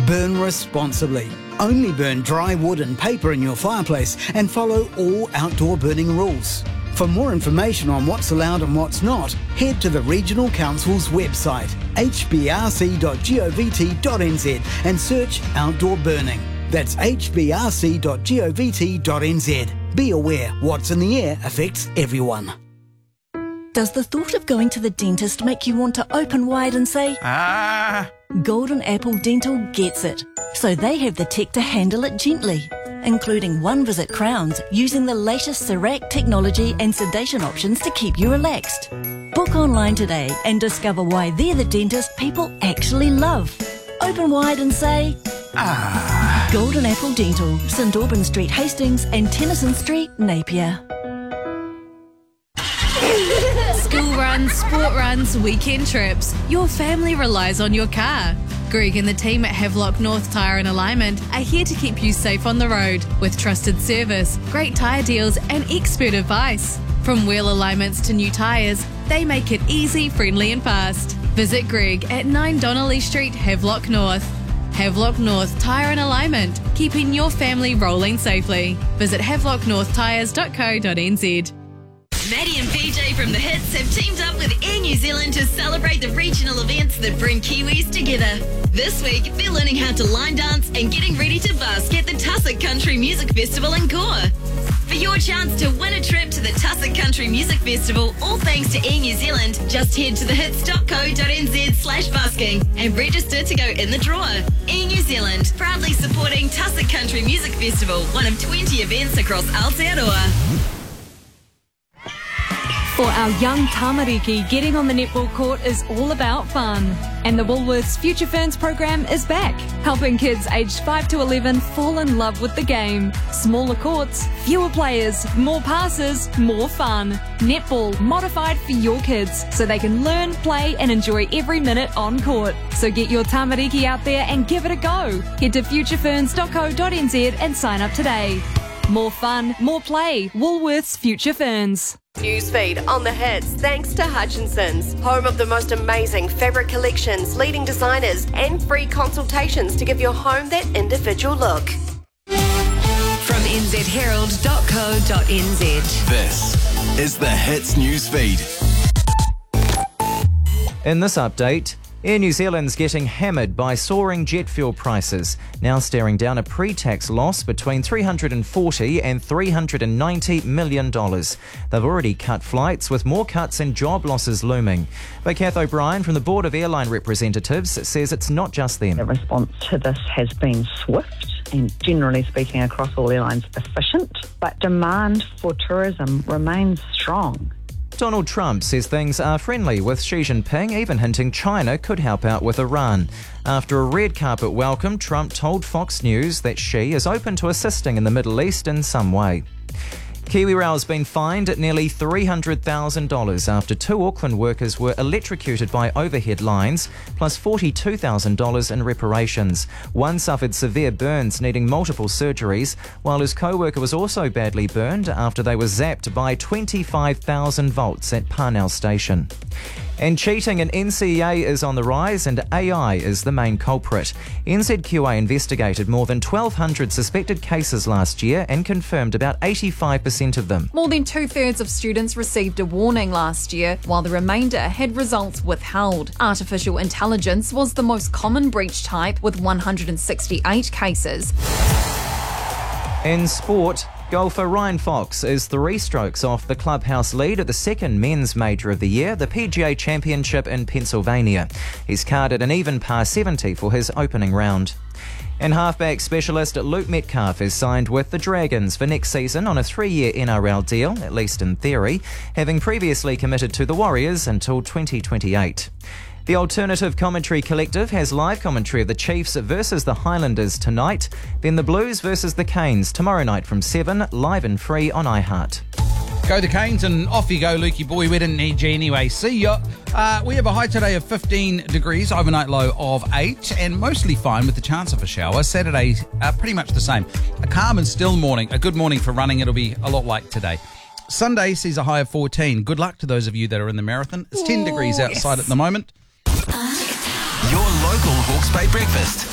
Burn responsibly. Only burn dry wood and paper in your fireplace and follow all outdoor burning rules. For more information on what's allowed and what's not, head to the Regional Council's website, hbrc.govt.nz, and search outdoor burning. That's hbrc.govt.nz. Be aware, what's in the air affects everyone. Does the thought of going to the dentist make you want to open wide and say, Ah! Golden Apple Dental gets it, so they have the tech to handle it gently, including one-visit crowns using the latest CERAC technology and sedation options to keep you relaxed. Book online today and discover why they're the dentist people actually love. Open wide and say, Ah! Golden Apple Dental, St Albans Street, Hastings and Tennyson Street, Napier. School runs, sport runs, weekend trips. Your family relies on your car. Greg and the team at Havelock North Tyre and Alignment are here to keep you safe on the road with trusted service, great tyre deals and expert advice. From wheel alignments to new tyres, they make it easy, friendly and fast. Visit Greg at 9 Donnelly Street, Havelock North. Havelock North Tyre and Alignment, keeping your family rolling safely. Visit havelocknorthtyres.co.nz. Maddie and PJ from The Hits have teamed up with Air New Zealand to celebrate the regional events that bring Kiwis together. This week, they're learning how to line dance and getting ready to busk at the Tussock Country Music Festival in Gore. For your chance to win a trip to the Tussock Country Music Festival, all thanks to Air New Zealand, just head to thehits.co.nz/busking and register to go in the draw. Air New Zealand, proudly supporting Tussock Country Music Festival, one of 20 events across Aotearoa. For our young tamariki, getting on the netball court is all about fun. And the Woolworths Future Ferns program is back, helping kids aged 5 to 11 fall in love with the game. Smaller courts, fewer players, more passes, more fun. Netball modified for your kids so they can learn, play and enjoy every minute on court. So get your tamariki out there and give it a go. Head to futureferns.co.nz and sign up today. More fun, more play. Woolworths Future Ferns. Newsfeed on The Hits, thanks to Hutchinson's, home of the most amazing fabric collections, leading designers, and free consultations to give your home that individual look. From nzherald.co.nz. This is The Hits Newsfeed. In this update, Air New Zealand's getting hammered by soaring jet fuel prices, now staring down a pre-tax loss between $340 and $390 million. They've already cut flights, with more cuts and job losses looming. But Kath O'Brien from the Board of Airline Representatives says it's not just them. The response to this has been swift and, generally speaking, across all airlines, efficient, but demand for tourism remains strong. Donald Trump says things are friendly with Xi Jinping, even hinting China could help out with Iran. After a red carpet welcome, Trump told Fox News that Xi is open to assisting in the Middle East in some way. KiwiRail's been fined at nearly $300,000 after 2 Auckland workers were electrocuted by overhead lines, plus $42,000 in reparations. One suffered severe burns, needing multiple surgeries, while his co-worker was also badly burned after they were zapped by 25,000 volts at Parnell Station. And cheating in NCEA is on the rise, and AI is the main culprit. NZQA investigated more than 1,200 suspected cases last year and confirmed about 85% of them. More than 2/3 of students received a warning last year, while the remainder had results withheld. Artificial intelligence was the most common breach type, with 168 cases. In sport, golfer Ryan Fox is 3 strokes off the clubhouse lead at the second men's major of the year, the PGA Championship in Pennsylvania. He's carded an even par 70 for his opening round. And halfback specialist Luke Metcalf is signed with the Dragons for next season on a 3-year NRL deal, at least in theory, having previously committed to the Warriors until 2028. The Alternative Commentary Collective has live commentary of the Chiefs versus the Highlanders tonight, then the Blues versus the Canes tomorrow night from 7, live and free on iHeart. Go the Canes and off you go, Lukey boy. We didn't need you anyway. See ya. We have a high today of 15 degrees, overnight low of 8, and mostly fine with the chance of a shower. Saturday, pretty much the same. A calm and still morning. A good morning for running. It'll be a lot like today. Sunday sees a high of 14. Good luck to those of you that are in the marathon. It's 10 degrees outside at the moment. Your local Hawke's Bay breakfast.